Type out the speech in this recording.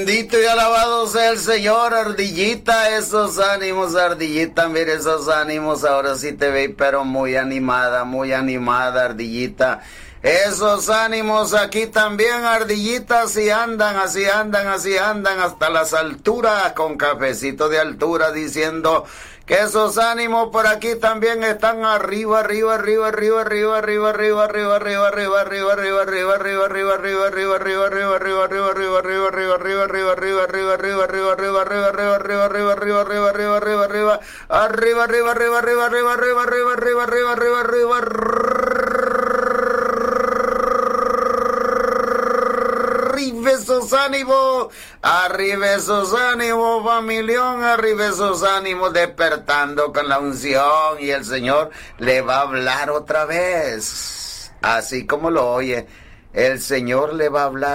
Bendito y alabado sea el Señor, Ardillita, esos ánimos, Ardillita, mire esos ánimos, ahora sí te veis, pero muy animada, Ardillita. Esos ánimos aquí también, Ardillita, así andan, hasta las alturas, con cafecito de altura, diciendo que esos ánimos por aquí también están arriba, arriba esos ánimos, familión, arriba esos ánimos, despertando con la unción, y el Señor le va a hablar otra vez, así como lo oye, el Señor le va a hablar.